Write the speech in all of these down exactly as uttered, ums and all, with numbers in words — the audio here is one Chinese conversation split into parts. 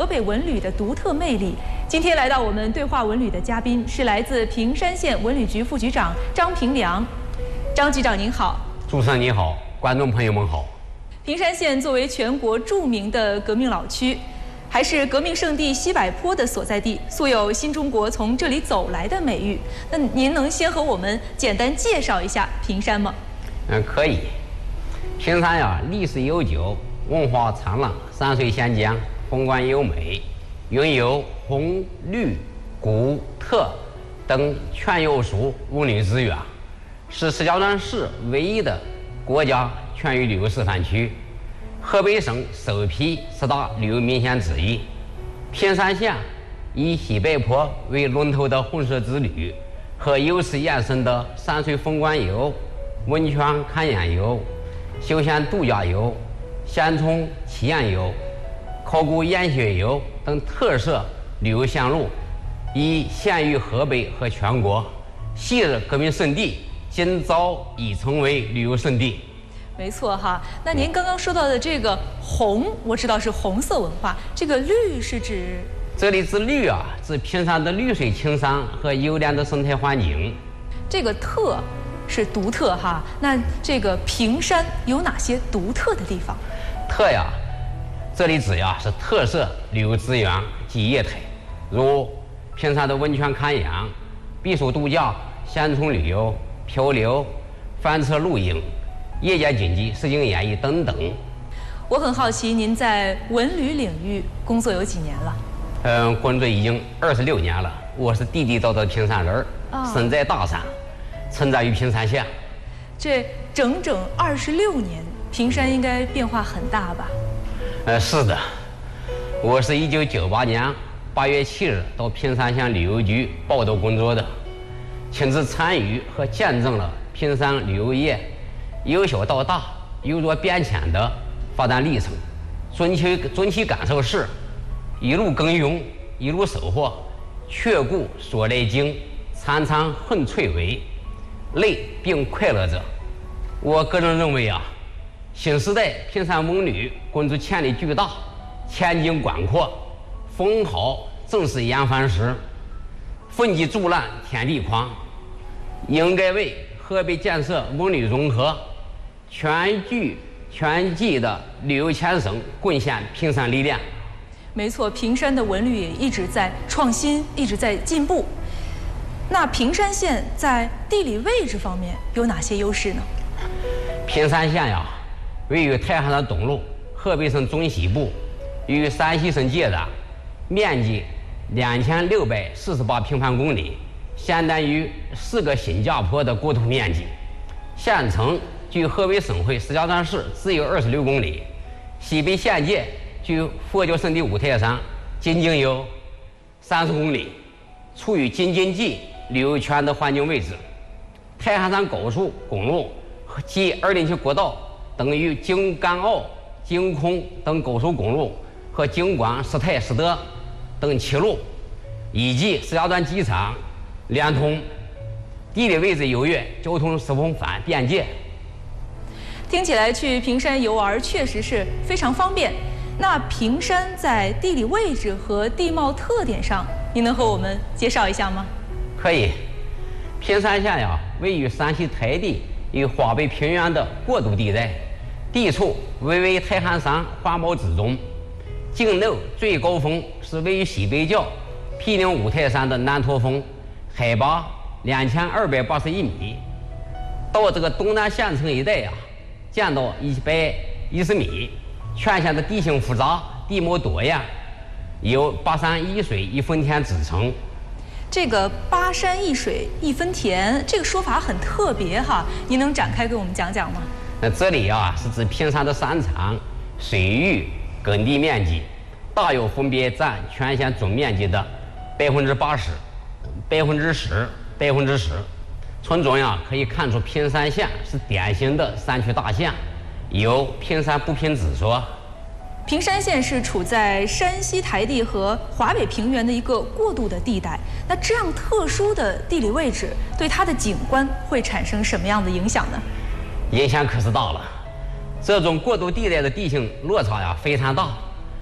北文旅的独特魅力。今天来到我们对话文旅的嘉宾是来自平山县文旅局副局长张平良。张局长您好。 主持人你好，观众朋友们好。 平山县作为全国著名的革命老区，还是革命圣地西柏坡的所在地，素有新中国从这里走来的美誉。那您能先和我们简单介绍一下平山吗？ 嗯，可以。平山呀，历史悠久，文化灿烂，山水仙江，风光优美，拥有红、绿、古、特等全有数文旅资源，是石家庄市唯一的国家全域旅游示范区，河北省首批十大旅游名县之一。平山县以西柏坡为龙头的红色之旅和由此延伸的山水风光游、温泉看烟游、休闲度假游、县城体验游、考古研学游等特色旅游线路，已享誉河北和全国。昔日革命圣地，今早已成为旅游胜地。 没错哈，那您刚刚说到的这个红，我知道是红色文化，这个绿是指？ 这里指绿啊，指平山的绿水青山和优良的生态环境。 这个特是独特哈，那这个平山有哪些独特的地方？ 特呀，这里指呀是特色旅游资源及业态，如平山的温泉看烟、避暑度假、县城旅游、漂流、翻车露营、夜间竞技、实景演艺等等。 我很好奇，您在文旅领域工作有几年了？ 嗯，工作已经二十六年了。我是地地道道的平山人，哦、身在大山，存在于平山县。 这整整二十六年，平山应该变化很大吧？ 呃，是的，我是一九九八年八月七日到平山县旅游局报到工作的，亲自参与和见证了平山旅游业由小到大有着变迁的发展历程。准其准其感受是，一路耕耘，一路收获，却顾所来经，常常很翠微，累并快乐着。我个人认为啊，新时代平山文旅工作潜力巨大，前景广阔，风好正是扬帆时，风急竹烂天地宽，应该为河北建设文旅融合、全局全季的旅游前程贡献平山力量。 没错，平山的文旅也一直在创新，一直在进步。那平山县在地理位置方面有哪些优势呢？ 平山县呀，位于太行山东麓，河北省中西部，与山西省接壤，面积两千六百四十八平方公里，相当于四个新加坡的国土面积。县城距河北省会石家庄市只有二十六公里，西北县界距佛教圣地五台山仅仅有三十公里，处于京津冀旅游圈的环境位置。太行山高速公路及二零七国道等与京港澳、京昆等高速公路和京广、石泰、石德等七路，以及石家庄机场连通，地理位置优越，交通十分方便捷。 听起来去平山游玩确实是非常方便。那平山在地理位置和地貌特点上，您能和我们介绍一下吗？ 可以。平山县呀，位于山西台地与华北平原的过渡地带，地处巍巍太行山环抱之中。境内最高峰是位于西北角毗邻五台山的南驼峰，海拔两千二百八十一米。到这个东南县城一带呀，见到一百一十米。全县的地形复杂，地貌多样，有八山一水一分田之称。 这个八山一水一分田，这个说法很特别哈，您能展开给我们讲讲吗？ 那这里啊，是指平山的山场、水域、耕地面积，大约分别占全县总面积的百分之八十、百分之十、百分之十。从中呀可以看出，平山县是典型的山区大县。有平山不平之说。 平山县是处在山西台地和华北平原的一个过渡的地带，那这样特殊的地理位置对它的景观会产生什么样的影响呢？ 影响可是大了。这种过渡地带的地形落差呀非常大，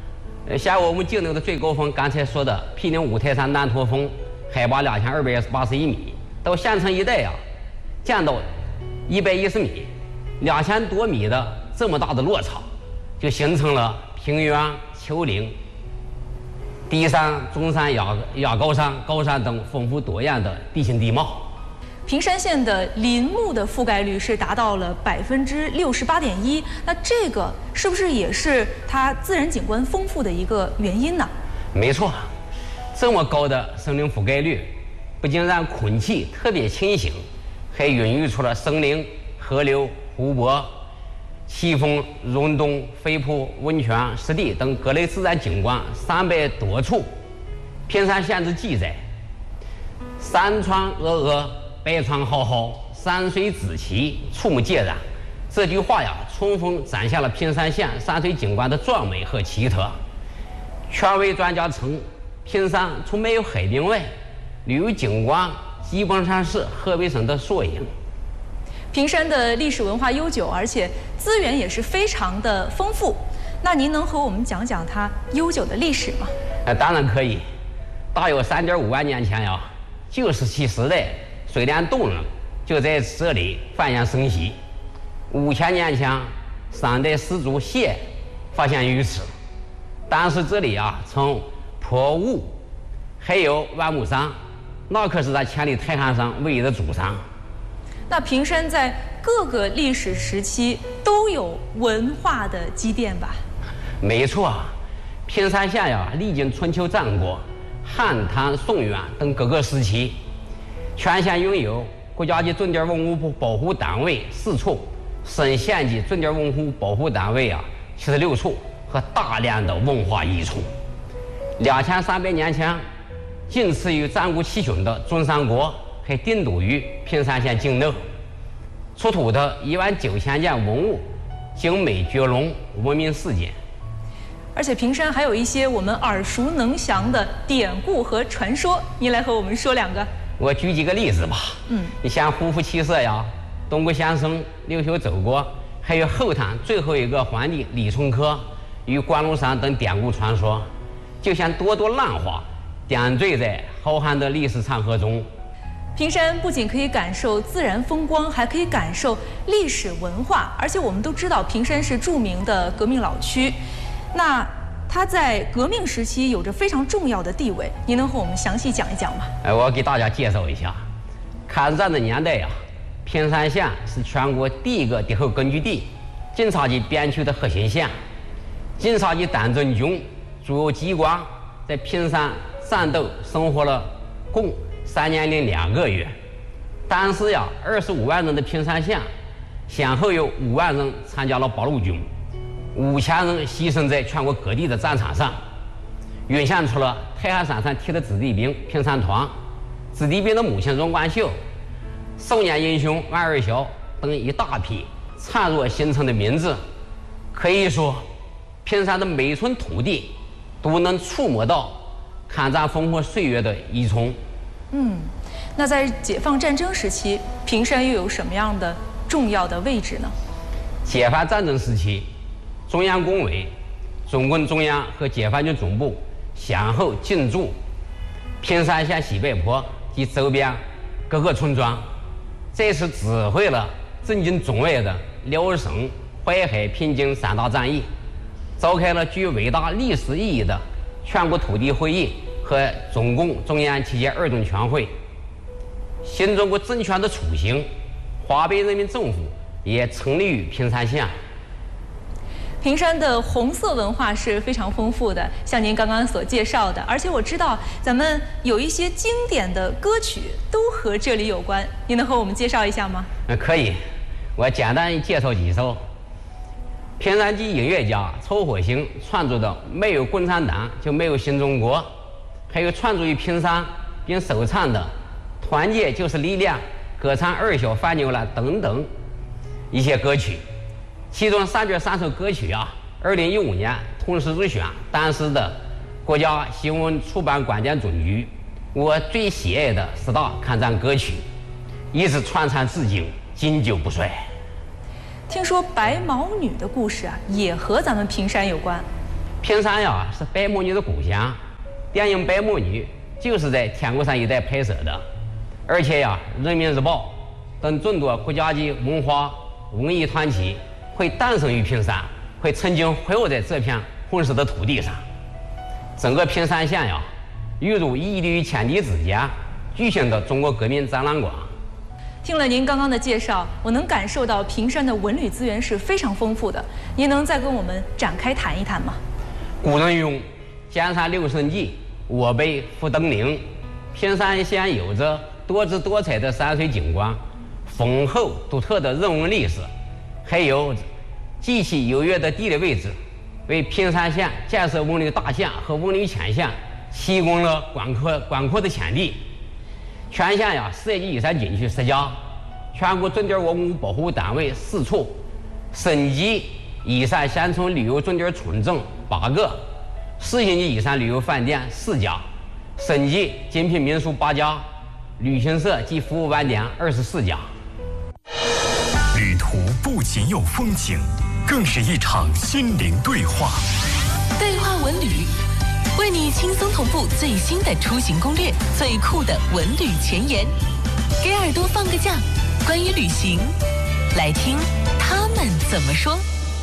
呃，像我们境内的最高峰，刚才说的毗邻五台山南驼峰，海拔两千二百八十一米，到县城一带啊，见到一百一十米，两千多米的这么大的落差，就形成了平原、丘陵、低山、中山、亚亚高山、高山等丰富多样的地形地貌。 平山县的林木的覆盖率是达到了百分之六十八点一，那这个是不是也是它自然景观丰富的一个原因呢？ 没错，这么高的森林覆盖率，不仅让空气特别清新，还孕育出了森林、河流、湖泊、奇峰、溶洞、飞瀑、温泉、湿地等各类自然景观三百多处。平山县志记载：山川峨峨，百川浩浩，山水子奇，触目皆然。这句话呀，充分展现了平山县山水景观的壮美和奇特。权威专家称，平山除没有海滨外，旅游景观基本上是河北省的缩影。 平山的历史文化悠久，而且资源也是非常的丰富。那您能和我们讲讲它悠久的历史吗？ 呃，当然可以。大约三点五万年前呀，旧石器时代，水帘洞人就在这里繁衍生息。五千年前，商代始祖谢发现于此。当时这里啊称坡坞，还有万木山，那可是他千里太行山唯一的主山。 那平山在各个历史时期都有文化的积淀吧？ 没错，平山县呀，历经春秋战国、汉唐宋元等各个时期，全县拥有国家级重点文物保护单位四处，省县级重点文物保护单位啊七十六处，和大量的文化遗存。两千三百年前，仅次于战国七雄的中山国还定都于平山县境内，出土的一万九千件文物精美绝伦，闻名世界。 而且平山还有一些我们耳熟能详的典故和传说，您来和我们说两个。 我举几个例子吧。 嗯， 你像胡服骑射呀、东郭先生、刘秀走过，还有后唐最后一个皇帝李存科与关龙山等典故传说，就像朵朵浪花点缀在浩瀚的历史长河中。 平山不仅可以感受自然风光，还可以感受历史文化。而且我们都知道，平山是著名的革命老区，那它在革命时期有着非常重要的地位。您能和我们详细讲一讲吗？ 哎，我给大家介绍一下。抗战的年代呀、啊，平山县是全国第一个敌后根据地，警察局边区的核心县。警察局党政军主要机关在平山战斗生活了共三年零两个月。当时呀，二十五万人的平山县，先后有五万人参加了八路军，五千人牺牲在全国各地的战场上，涌现出了太行山上提的子弟兵平山团、子弟兵的母亲荣冠秀、少年英雄万二小等一大批灿若星辰的名字。可以说，平山的每寸土地都能触摸到抗战烽火岁月的遗存。 嗯，那在解放战争时期，平山又有什么样的重要的位置呢？ 解放战争时期，中央工委、中共中央和解放军总部先后进驻平山县西北坡及周边各个村庄，这次指挥了震惊中外的辽沈、淮海、平津三大战役，召开了具伟大历史意义的全国土地会议和中共中央七届二中全会。新中国政权的雏形，华北人民政府也成立于平山县。 平山的红色文化是非常丰富的，像您刚刚所介绍的，而且我知道咱们有一些经典的歌曲都和这里有关，您能和我们介绍一下吗？ 呃，可以，我简单介绍几首。平山籍音乐家曹火星创作的《没有共产党就没有新中国》，还有创作于平山并首唱的《团结就是力量》、歌唱二小翻牛了等等一些歌曲。其中上边三首歌曲啊，二零一五年同时入选当时的国家新闻出版广电总局我最喜爱的十大抗战歌曲，一直传唱至今，经久不衰。 听说白毛女的故事啊，也和咱们平山有关。 平山呀是白毛女的故乡，电影《白毛女》就是在天狗山一带拍摄的，而且呀，《人民日报》等众多国家级文化文艺团体会诞生于平山，会曾经活跃在这片红石的土地上。整个平山县呀，犹如一粒千里之间举行的中国革命展览馆。 听了您刚刚的介绍，我能感受到平山的文旅资源是非常丰富的。您能再跟我们展开谈一谈吗？ 古人云：“见山六胜地，我辈复登临。”平山县有着多姿多彩的山水景观，丰厚独特的人文历史，还有极其优越的地理位置，为平山县建设文旅大县和文旅全县提供了广阔广阔的潜力。全县呀涉及以山景区十家，全国重点文物保护单位四处，省级以山乡村旅游重点村镇八个，市星级以山旅游饭店四家，省级精品民宿八家，旅行社及服务晚点二十四家。 旅途不仅有风景，更是一场心灵对话。 对话文旅，为你轻松同步最新的出行攻略，最酷的文旅前沿，给耳朵放个假。关于旅行，来听他们怎么说。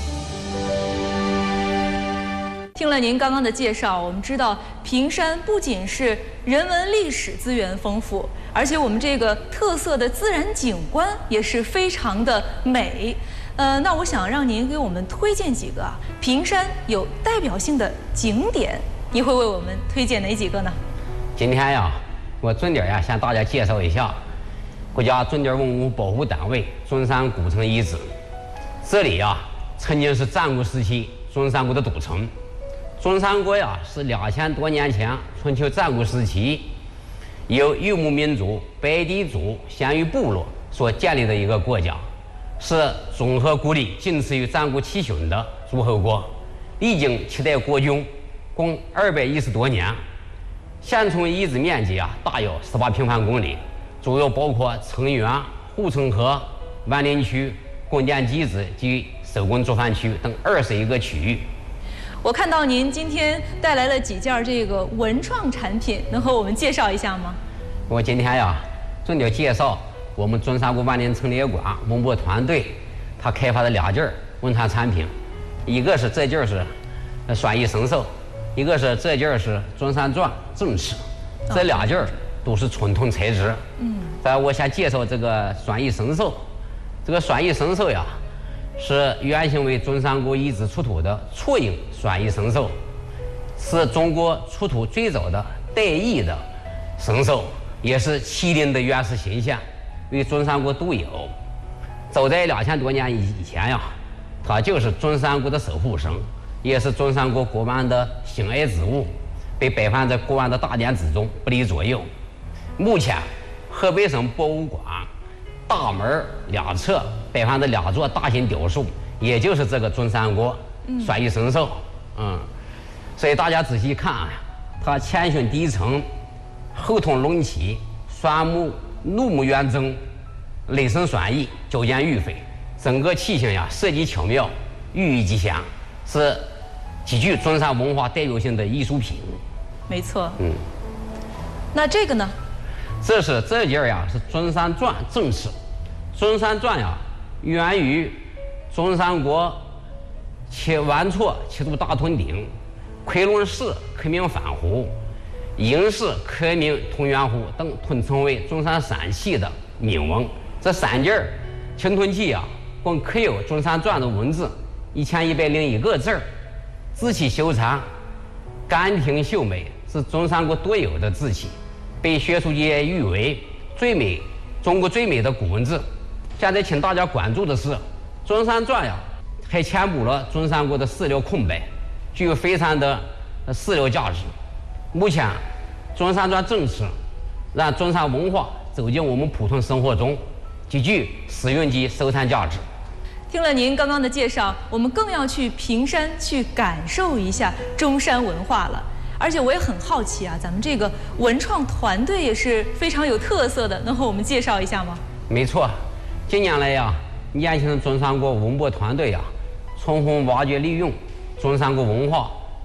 听了您刚刚的介绍，我们知道平山不仅是人文历史资源丰富，而且我们这个特色的自然景观也是非常的美。呃，那我想让您给我们推荐几个啊，平山有代表性的景点，你会为我们推荐哪几个呢？ 今天呀，我重点呀向大家介绍一下国家重点文物保护单位中山古城遗址。这里呀，曾经是战国时期中山国的都城。中山国呀，是两千多年前春秋战国时期由游牧民族白狄族鲜于部落所建立的一个国家，是综合国力仅次于战国七雄的诸侯国，历经七代国君，共二百一十多年。现存遗址面积啊，大有十八平方公里，主要包括城垣、护城河、万林区、宫殿基址及手工作坊区等二十一个区域。 我看到您今天带来了几件这个文创产品，能和我们介绍一下吗？ 我今天呀，重点介绍我们中山国万林陈列馆文博团队他开发的两件文创产品，一个是这件是双翼神兽，一个是这件是中山钻正尺，这两件都是纯铜材质。嗯，但我先介绍这个双翼神兽。这个双翼神兽呀，是原型为中山国遗址出土的错影双翼神兽，是中国出土最早的带翼的神兽，也是麒麟的原始形象，为中山国独有。早在两千多年以前呀，它就是中山国的守护神，也是中山国国王的心爱之物，被摆放在国王的大殿之中，不离左右。目前，河北省博物馆大门两侧摆放着两座大型雕塑，也就是这个中山国双翼神兽。嗯，所以大家仔细看啊，它前胸低沉，后筒隆起，双目怒目圆睁，雷声双翼，矫健欲飞，整个器型呀设计巧妙，寓意吉祥，是极具中山文化代表性的艺术品。 没错。 嗯， 那这个呢？ 这是这件呀是中山钻正尺。中山钻呀源于中山国其完错其度大屯顶，昆仑氏刻名反湖，营氏刻名同源湖等吞称为中山三器的铭文。这三件青铜器啊，共刻有中山钻的文字一千一百零一个字儿，字体修长，干挺秀美，是中山国独有的字体，被学术界誉为最美中国最美的古文字。现在请大家关注的是，中山钻呀还填补了中山国的史料空白，具有非常的史料价值。目前，中山钻正尺让中山文化走进我们普通生活中，极具实用及收藏价值。 听了您刚刚的介绍，我们更要去平山去感受一下中山文化了。而且我也很好奇啊，咱们这个文创团队也是非常有特色的，能和我们介绍一下吗？ 没错，近年来呀，年轻的中山国文博团队呀，充分挖掘利用中山国文化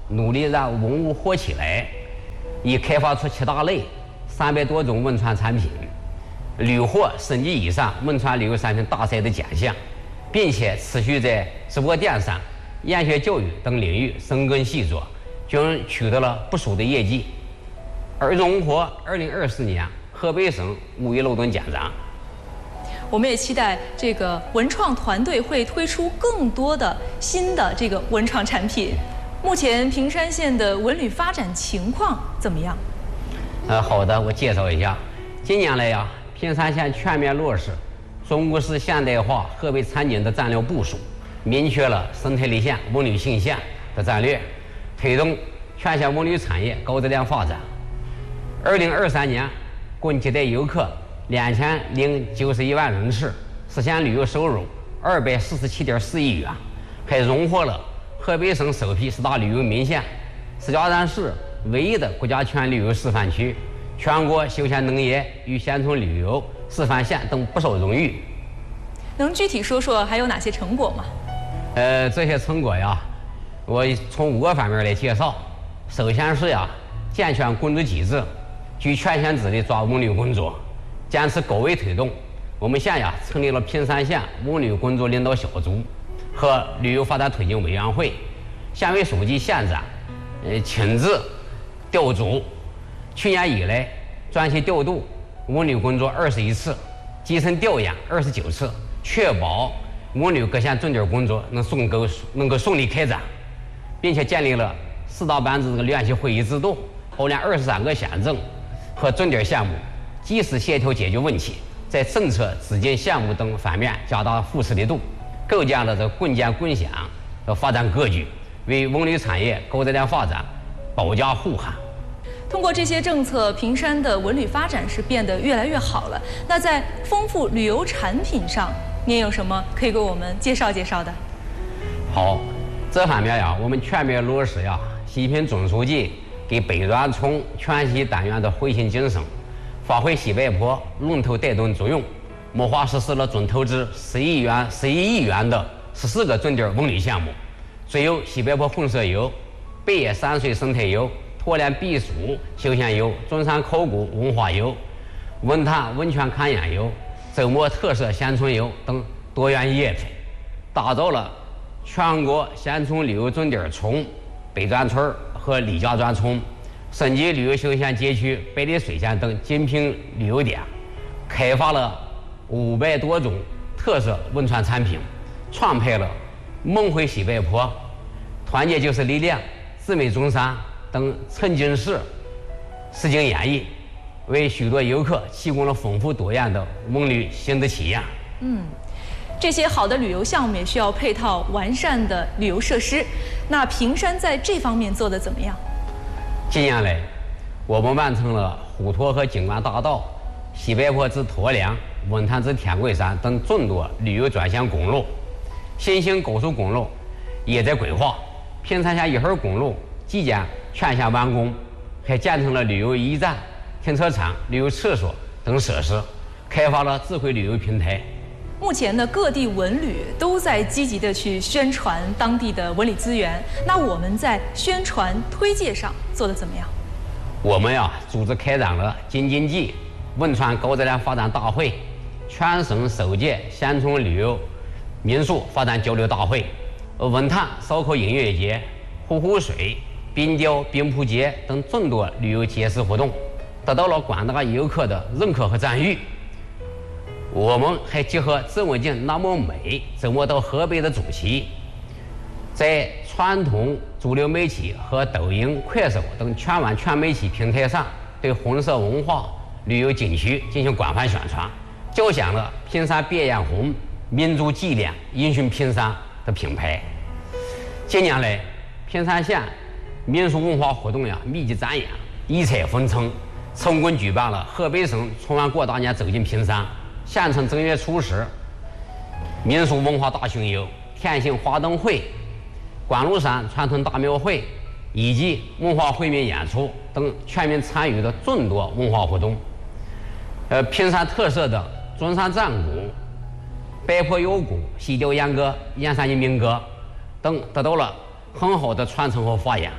努力让文物活起来，已开发出七大类、三百多种文创产品，屡获省级以上文创旅游产品大赛的奖项，并且持续在直播电商、研学教育等领域深耕细作，均取得了不俗的业绩，而荣获二零二四年河北省五一劳动奖章。 我们也期待这个文创团队会推出更多的新的这个文创产品。目前平山县的文旅发展情况怎么样？ 呃，好的，我介绍一下。近年来呀，平山县全面落实中国式现代化河北场景的战略部署，明确了生态立县、文旅兴县的战略，推动全县文旅产业高质量发展。二零二三年，共接待游客两千零九十一万人次，实现旅游收入二百四十七点四亿元，还荣获了河北省首批十大旅游名县、石家庄市唯一的国家全旅游示范区、全国休闲农业与乡村旅游示范县等不少荣誉。 能具体说说还有哪些成果吗？ 呃，这些成果呀，我从五个方面来介绍。首先是呀，健全工作机制，举全县之力抓文旅工作，坚持高位推动。我们县呀成立了平山县文旅工作领导小组和旅游发展推进委员会，县委书记、县长呃亲自调组。去年以来，专题调度文旅工作二十一次，集成调研二十九次，确保文旅各项重点工作能顺够能够顺利开展，并且建立了四大班子这个联席会议制度，包揽二十三个县政和重点项目，及时协调解决问题，在政策、资金、项目等方面加大扶持力度，构建了这共建共享的发展格局，为文旅产业高质量发展保驾护航。 通过这些政策，平山的文旅发展是变得越来越好了。那在丰富旅游产品上，您有什么可以给我们介绍介绍的？ 好，这方面呀，我们全面落实呀习近平总书记给北专村全系党员的核心精神，发挥西北坡龙头带动作用，谋划实施了总投资十亿元、十一亿元的十四个重点文旅项目，最有西北坡红色游、北野山水生态游、托兰避暑休闲游、中山考古文化游、文坛温泉看烟游、周末特色乡村游等多元业态，打造了全国乡村旅游重点村北专村和李家庄村、省级旅游休闲街区百里水乡等精品旅游点，开发了五百多种特色文创产品，创配了梦回西北坡、团结就是力量、自美中山等沉浸式实景演绎，为许多游客提供了丰富多样的文旅新的体验。 嗯，这些好的旅游项目也需要配套完善的旅游设施。那平山在这方面做得怎么样？ 近年来，我们完成了虎陀河景观大道、西北坡至驼梁、文坛至天桂山等众多旅游专项公路，新兴高速公路也在规划。平山县一号公路即将全线完工，还建成了旅游驿站、停车场、旅游厕所等设施，开发了智慧旅游平台。 目前呢，各地文旅都在积极的去宣传当地的文旅资源。那我们在宣传推介上做得怎么样？ 我们呀，组织开展了京津冀汶川高质量发展大会、全省首届乡村旅游民宿发展交流大会、文坛烧烤音乐节、虎虎水、冰雕冰瀑节等众多旅游节式活动，得到了广大游客的认可和赞誉。我们还结合郑文静那么美周末到河北的主题，在传统主流媒体和抖音、快手等全网全媒体平台上，对红色文化旅游景区进行广泛宣传，叫响了平山别样红、民族脊梁、英雄平山的品牌。近年来，平山县民俗文化活动呀密集展演，异彩纷呈，成功举办了河北省春晚过大年走进平山、县城正月初十民俗文化大巡游、天星花灯会、关麓山传统大庙会以及文化惠民演出等全民参与的众多文化活动。呃，平山特色的中山战鼓、白坡腰鼓、西调秧歌、燕山人民歌等得到了很好的传承和发扬。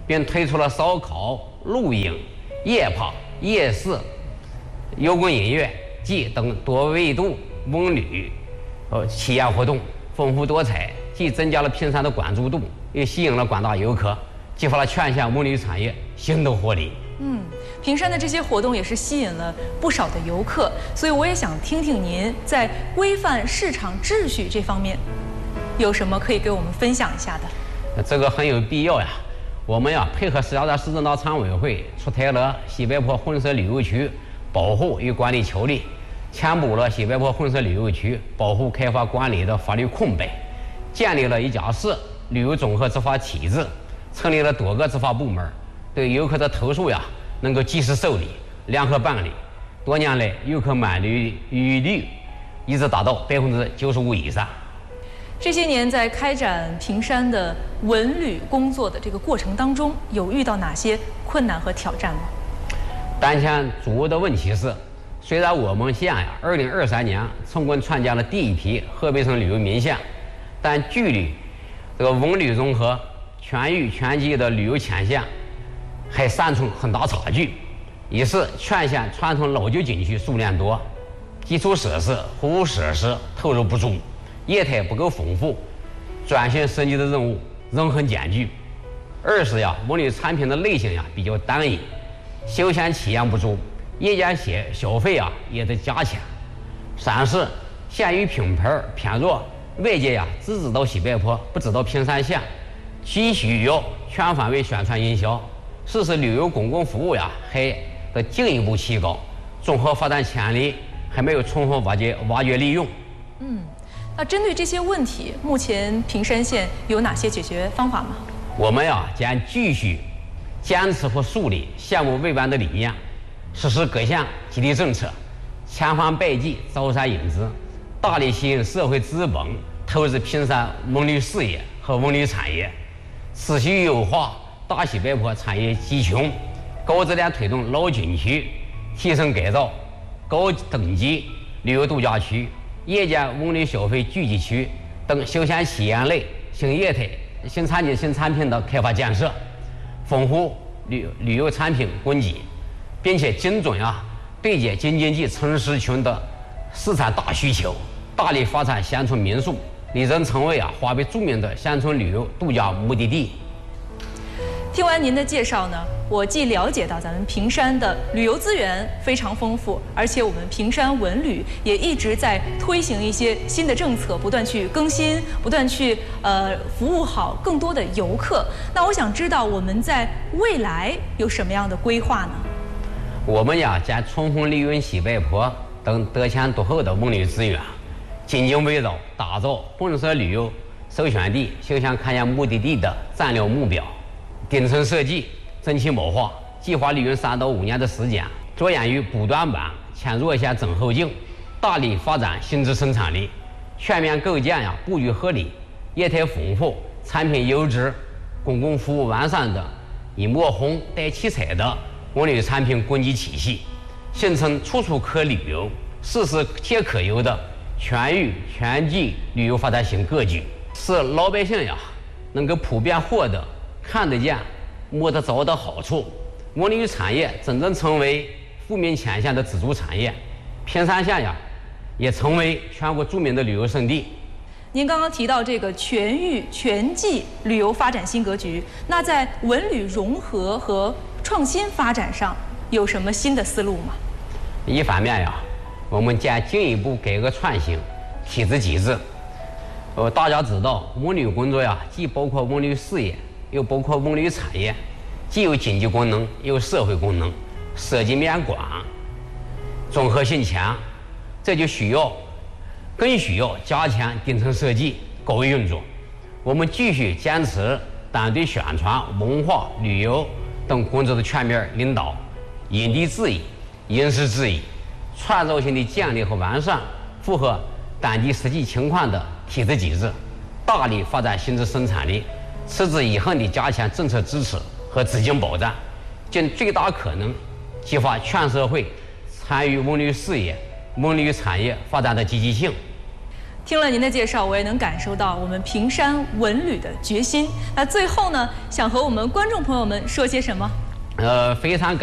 并推出了烧烤、露营、夜跑、夜市、摇滚音乐季等多维度文旅呃体验活动，丰富多彩，既增加了平山的关注度，也吸引了广大游客，激发了全县文旅产业新的活力。 嗯，平山的这些活动也是吸引了不少的游客，所以我也想听听您在规范市场秩序这方面有什么可以给我们分享一下的。 这个很有必要呀。我们呀配合石家庄市政道常委会出台了《西北坡混合旅游区保护与管理条例》，填补了西北坡混合旅游区保护开发管理的法律空白，建立了一家市旅游综合执法体制，成立了多个执法部门，对游客的投诉呀能够及时受理、联合办理。多年来，游客满意率一直达到百分之九十五以上。 这些年在开展平山的文旅工作的这个过程当中，有遇到哪些困难和挑战吗？ 当前主要的问题是，虽然我们县呀二零二三年成功创建了第一批河北省旅游名县，但距离这个文旅融合、全域全季的旅游前线还尚存很大差距。一是全县传统老旧景区数量多，基础设施、服务设施投入不足，业态不够丰富，转型升级的任务仍很艰巨。二是呀，文旅产品的类型呀比较单一，休闲体验不足，夜间消消费啊也得加强。三是县域品牌偏弱，外界呀只知道西北坡，不知道平山县，急需要全方位宣传营销，实施旅游公共服务呀还得进一步提高，综合发展潜力还没有充分挖掘挖掘利用。 嗯。那针对这些问题，目前平山县有哪些解决方法吗？ 我们呀将继续坚持和树立项目未完的理念，实施各项激励政策，千方百计招商引资，大力吸引社会资本投资平山文旅事业和文旅产业，持续优化大西北坡产业集群，高质量推动老景区提升改造、高等级旅游度假区、夜间文旅消费聚集区等休闲体验类新业态、新产品、新产品的开发建设，丰富旅旅游产品供给，并且精准啊对接京津冀城市群的市场大需求，大力发展乡村民宿，力争成为啊华北著名的乡村旅游度假目的地。 听完您的介绍呢，我既了解到咱们平山的旅游资源非常丰富，而且我们平山文旅也一直在推行一些新的政策，不断去更新，不断去呃服务好更多的游客。那我想知道我们在未来有什么样的规划呢？ 我们呀将充分利用西北坡等得天独厚的文旅资源，紧紧围绕打造混合旅游首选地、休闲开业目的地的战略目标，顶层设计、整齐谋划，计划利用三到五年的时间，着眼于补短板、嵌弱线、增后劲，大力发展新质生产力，全面构建呀布局合理、业态丰富、产品优质、公共服务完善的以墨红带七彩的文旅产品供给体系，形成处处可旅游、事事皆可游的全域全季旅游发展新格局，使老百姓呀能够普遍获得看得见、摸得着的好处，文旅产业真正成为富民前线的支柱产业，平山县呀也成为全国著名的旅游胜地。 您刚刚提到这个全域全季旅游发展新格局，那在文旅融合和创新发展上有什么新的思路吗？ 一方面呀，我们将进一步改革创新体制机制。呃，大家知道，文旅工作呀，既包括文旅事业，又包括文旅产业，既有经济功能，又有社会功能，涉及面广，综合性强，这就需要更需要加强顶层设计、高位运作。我们继续坚持党对宣传、文化、旅游等工作的全面领导，因地制宜、因时制宜，创造性的建立和完善符合当地实际情况的体制机制，大力发展新质生产力，持之以恒地加强政策支持和资金保障，尽最大可能激发全社会参与文旅事业、文旅产业发展的积极性。 听了您的介绍，我也能感受到我们平山文旅的决心。那最后呢，想和我们观众朋友们说些什么？ 呃，非常感。